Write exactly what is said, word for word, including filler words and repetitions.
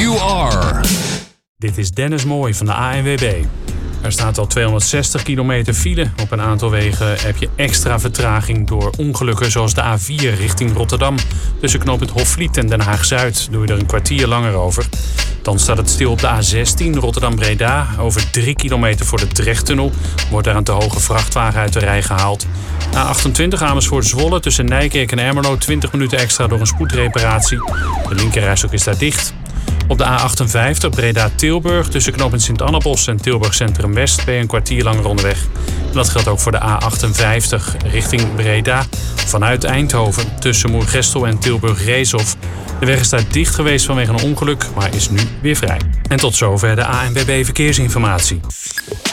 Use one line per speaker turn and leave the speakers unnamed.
you are.
Dit is Dennis Mooij van de A N W B. Er staat al tweehonderdzestig kilometer file. Op een aantal wegen heb je extra vertraging door ongelukken zoals de A vier richting Rotterdam. Tussen knooppunt Hofvliet en Den Haag-Zuid doe je er een kwartier langer over. Dan staat het stil op de A zestien Rotterdam-Breda. Over drie kilometer voor de Drechttunnel wordt daar een te hoge vrachtwagen uit de rij gehaald. A achtentwintig Amersfoort-Zwolle tussen Nijkerk en Ermelo twintig minuten extra door een spoedreparatie. De linkerrijstrook is daar dicht. Op de A achtenvijftig Breda-Tilburg tussen knooppunt Sint-Annabos en Tilburg Centrum West ben je een kwartier langer onderweg. En dat geldt ook voor de A achtenvijftig richting Breda vanuit Eindhoven tussen Moergestel en Tilburg-Reeshof. De weg is daar dicht geweest vanwege een ongeluk, maar is nu weer vrij. En tot zover de A N W B Verkeersinformatie.